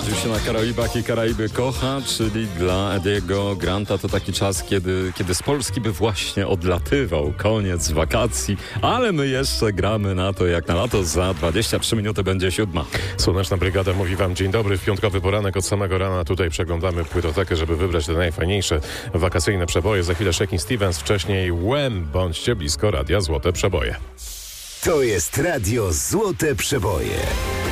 urodził się na Karaibach i Karaiby kocha, czyli dla Ediego Granta to taki czas, kiedy z Polski by właśnie odlatywał. Koniec wakacji, ale my jeszcze gramy na to jak na lato. Za 23 minuty będzie 7. Słoneczna Brygada mówi wam dzień dobry. W piątkowy poranek od samego rana tutaj przeglądamy płytotekę, żeby wybrać te najfajniejsze wakacyjne przeboje. Za chwilę Shakin' Stevens, wcześniej Wham! Bądźcie blisko radia Złote Przeboje. To jest radio Złote Przeboje.